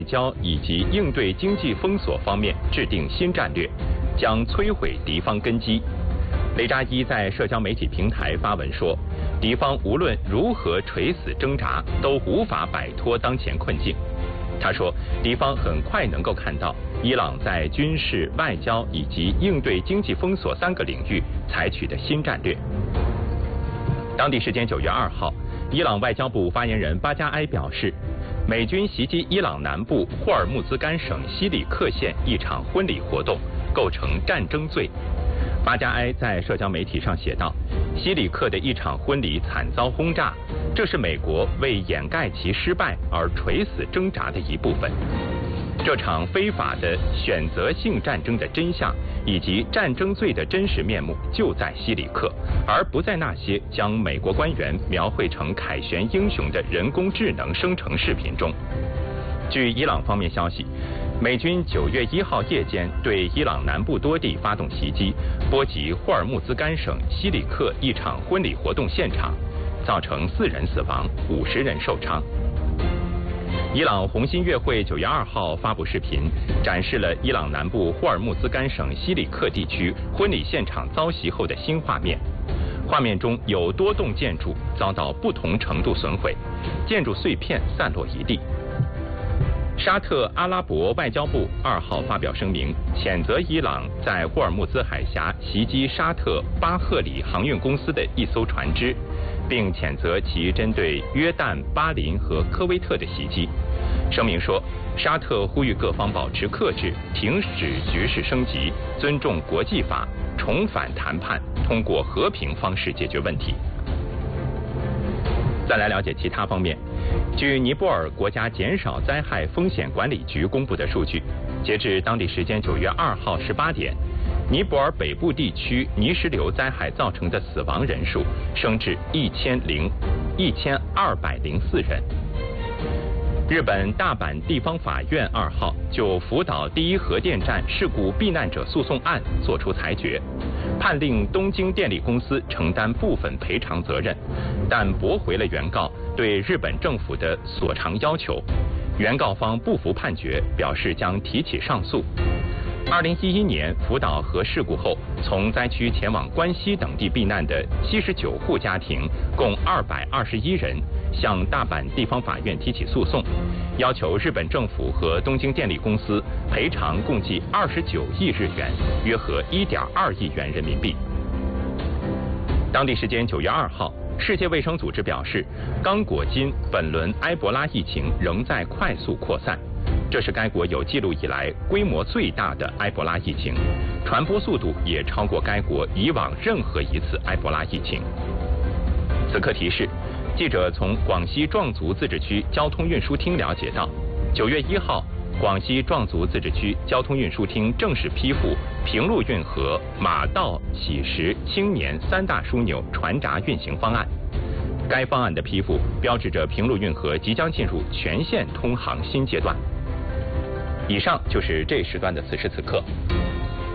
交以及应对经济封锁方面制定新战略，将摧毁敌方根基。雷扎伊在社交媒体平台发文说，敌方无论如何垂死挣扎，都无法摆脱当前困境。他说，敌方很快能够看到伊朗在军事、外交以及应对经济封锁3个领域采取的新战略。当地时间9月2号，伊朗外交部发言人巴加埃表示，美军袭击伊朗南部霍尔木兹干省西里克县一场婚礼活动，构成战争罪。巴加埃在社交媒体上写道，西里克的一场婚礼惨遭轰炸，这是美国为掩盖其失败而垂死挣扎的一部分。这场非法的选择性战争的真相以及战争罪的真实面目就在西里克，而不在那些将美国官员描绘成凯旋英雄的人工智能生成视频中。据伊朗方面消息，美军9月1号夜间对伊朗南部多地发动袭击，波及霍尔木兹干省西里克一场婚礼活动现场，造成4人死亡，50人受伤。伊朗红新月会9月2号发布视频，展示了伊朗南部霍尔木兹干省西里克地区婚礼现场遭袭后的新画面。画面中有多栋建筑遭到不同程度损毁，建筑碎片散落一地。沙特阿拉伯外交部2号发表声明，谴责伊朗在霍尔木兹海峡袭击沙特巴赫里航运公司的一艘船只，并谴责其针对约旦、巴林和科威特的袭击。声明说，沙特呼吁各方保持克制，停止局势升级，尊重国际法，重返谈判，通过和平方式解决问题。再来了解其他方面。据尼泊尔国家减少灾害风险管理局公布的数据，截至当地时间9月2号18点，尼泊尔北部地区泥石流灾害造成的死亡人数升至1204人。日本大阪地方法院2号就福岛第一核电站事故避难者诉讼案作出裁决，判令东京电力公司承担部分赔偿责任，但驳回了原告对日本政府的索偿要求。原告方不服判决，表示将提起上诉。2011年福岛核事故后，从灾区前往关西等地避难的79户家庭，共221人，向大阪地方法院提起诉讼，要求日本政府和东京电力公司赔偿共计29亿日元，约合1.2亿元人民币。当地时间9月2号，世界卫生组织表示，刚果金本轮埃博拉疫情仍在快速扩散。这是该国有记录以来规模最大的埃博拉疫情，传播速度也超过该国以往任何一次埃博拉疫情。此刻提示，记者从广西壮族自治区交通运输厅了解到，9月1号，广西壮族自治区交通运输厅正式批复平陆运河马道、乞石、青年3大枢纽船闸运行方案。该方案的批复标志着平陆运河即将进入全线通航新阶段。以上就是这时段的此时此刻。